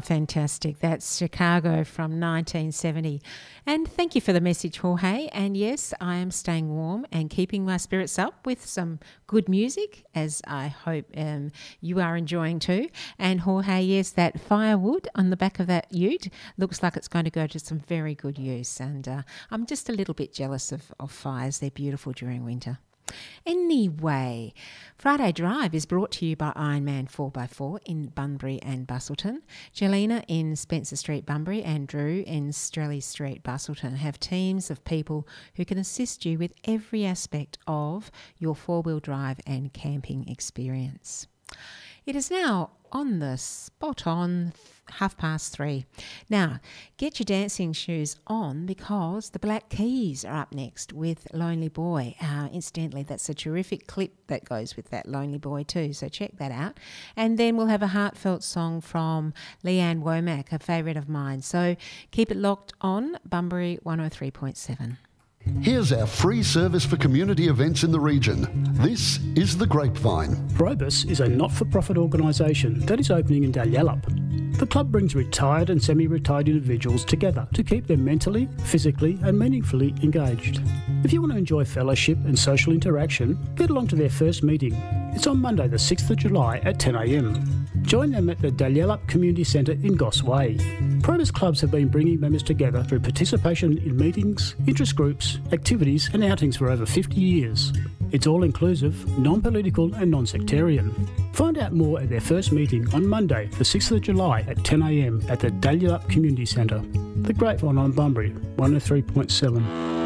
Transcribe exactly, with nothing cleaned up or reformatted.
fantastic. That's Chicago from nineteen seventy. And thank you for the message, Jorge. And yes, I am staying warm and keeping my spirits up with some good music, as I hope um, you are enjoying too. And Jorge, yes, that firewood on the back of that ute looks like it's going to go to some very good use. And uh, I'm just a little bit jealous of, of fires. They're beautiful during winter. Anyway, Friday Drive is brought to you by Ironman four by four in Bunbury and Busselton. Jelena in Spencer Street, Bunbury, and Drew in Strelly Street, Busselton have teams of people who can assist you with every aspect of your four-wheel drive and camping experience. It is now on the spot on half past three. Now, get your dancing shoes on because the Black Keys are up next with Lonely Boy. Uh, incidentally, that's a terrific clip that goes with that Lonely Boy too, so check that out. And then we'll have a heartfelt song from Leanne Womack, a favourite of mine. So keep it locked on Bunbury one oh three point seven. Here's our free service for community events in the region. This is The Grapevine. Probus is a not-for-profit organisation that is opening in Dalyellup. The club brings retired and semi-retired individuals together to keep them mentally, physically and meaningfully engaged. If you want to enjoy fellowship and social interaction, get along to their first meeting. It's on Monday the sixth of July at ten a m. Join them at the Dalyellup Community Centre in Goss Way. Probus clubs have been bringing members together through participation in meetings, interest groups, activities and outings for over fifty years. It's all-inclusive, non-political and non-sectarian. Find out more at their first meeting on Monday the sixth of July at ten a m at the Dalyellup Community Centre. The Grapevine on Bunbury, one oh three point seven.